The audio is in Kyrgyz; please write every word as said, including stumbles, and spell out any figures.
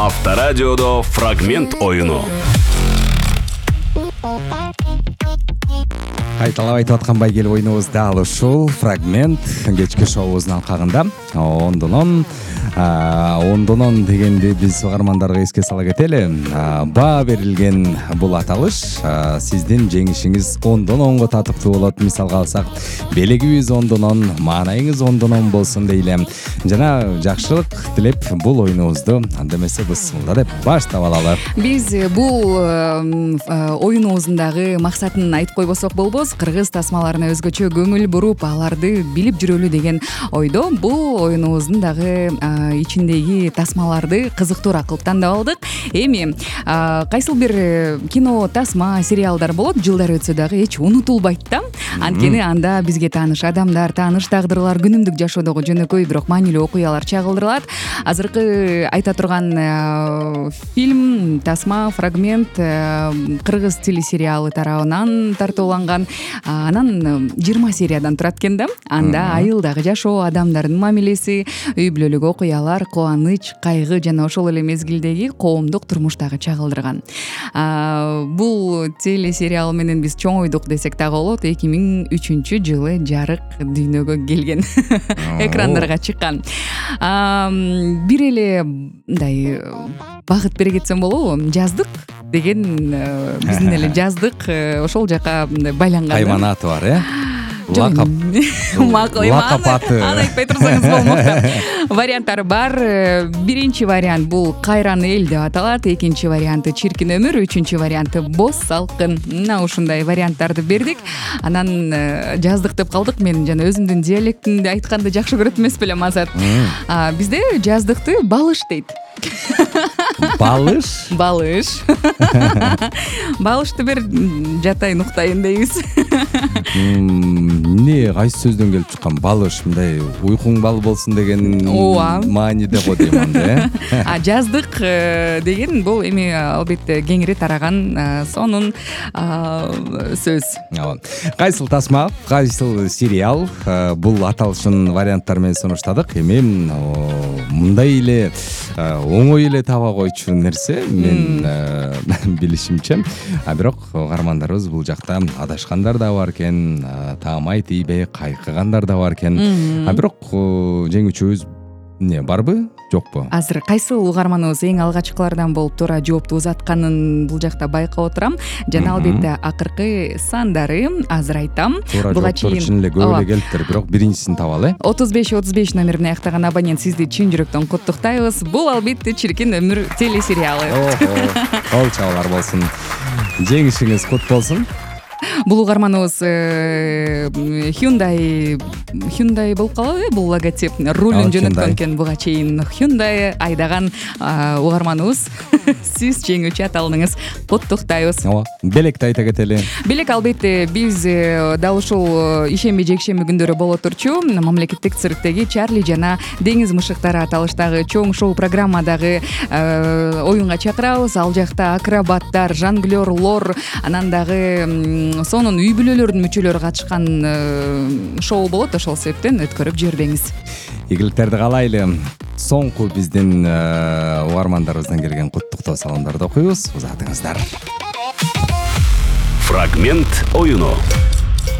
Авторадиодо фрагмент оюну. Кайталап айтып аткан байгел оюнубуз дал ушул фрагмент кечки шоубуздун алкагында ондонон ондонон дегенди биз угармандарга эске сала кетели. Баа берилген бул аталыш сиздин жеңишиңиз ондон онго татыктуу болот. Мисалга алсак, белегибиз ондон он, маанайыңыз ондон он болсун дейле. Жана жакшылык тилеп бул оюнубузду анда эмесе бысмылда деп баштап алалы. Биз бул оюнубуздун дагы максатын айтып койбосок болбос. Кыргыз тасмаларына өзгөчө көңүл буруп, аларды билип жүрөлү деген ойдо бул оюнубуздун дагы ичиндеги тасмаларды кызыктуураак кылып тандап алдык. Эми кайсыл бир кино, тасма, сериалдар болот, жылдар өтсө дагы эч унутулбайт да. Анткени анда бизге тааныш адамдар, тааныш тагдырлар, күнүмдүк жашоодогу жөнөкөй бирок маанилүү окуялар чагылдырылат. Азыркы айта турган фильм, тасма, фрагмент кыргыз телесериалы тарабынан тартууланган. Анан жыйырма сериядан турат экен да. Анда айылдагы жашоо, адамдардын мамилеси, үй бүлөлүк окуялар, кубаныч, кайгы жана ошол эле мезгилдеги коомдук турмуштагы чагылдырган. Бул телесериал менен биз чоңойдук десек дагы болот. эки миң үчүнчү жылы жарык дүйнөгө келген, экрандарга чыккан. Бир эле мындай багыт бере кетсем болобу? Жаздык деген биздин эле жаздык ошол жака байланган. Кайманаты бар, э? Лакап. Лакап аты. Аны айтпай турсаңыз болмок. Варианттары бар. Биринчи вариант бул кайран эл деп аталат, экинчи варианты чиркин өмүр, үчүнчү варианты боз салкын. Мына ушундай варианттарды бердик. Анан жаздык деп калдык. Мен жана өзүмдүн диалектимди айтканды жакшы көрөт эмес белем азат. Бизде жаздыкты балыш дейт. Балыш? Балыш. Балышты бер жатайын, уктайын дейбиз. Не кайсы сөздөн келип чыккан? Балыш мындай уйкуң бал болсун деген мааниде го дейм анда. А жаздык деген бул эми албетте кеңири тараган сонун сөз. Кайсыл тасма, кайсыл сериал бул аталышын варианттар менен сунуштадык. Эми мындай эле оңой эле таба койчу нерсе мен билишимче. А бирок угармандарыбыз бул жакта адашкандар да бар экен, таамай тийбей кайкыгандар да бар экен. А бирок жеңүүчүбүз не барбы, жокпу? Азыр кайсыл угарманыбыз эң алгачкылардан болуп туура жоопту узатканын бул жакта байкап отурам. Жана албетте акыркы сандары азыр айтам. Буга чейин чын эле көп эле келиптир, бирок биринчисин табалы. отуз беш отуз беш номерин аяктаган абонент, сизди чын жүрөктөн куттуктайбыз. Бул албетте чиркин өмүр телесериалы. Ол чабалар болсун. Жеңишиңиз кут болсун. Бул угарманыбыз Hyundai Hyundai болуп калабы, бул логотип рулун жөнөткөн экен. Буга чейин Hyundai айдаган угарманыбыз. Сиз жеңүүчү аталдыңыз. Куттуктайбыз. Ооба. Белекти айта кетели. Белек албетте биз дал ушул ишемби жекшемби күндөрү боло турчу мамлекеттик цирктеги Чарли жана деңиз мышыктары аталыштагы чоң шоу программадагы оюнга чакырабыз. Ал жакта акробаттар, жонглёрлор, анан дагы сонун үй бүлөлөрдүн мүчөлөрү катышкан шоу болот. Ошол себептен өткөрүп жибербеңиз. Ийгиликтерди каалайлы. Соңку биздин угармандарыбыздан келген куттуктоо саламдарды окуйбуз. Узатыңыздар. Фрагмент оюну.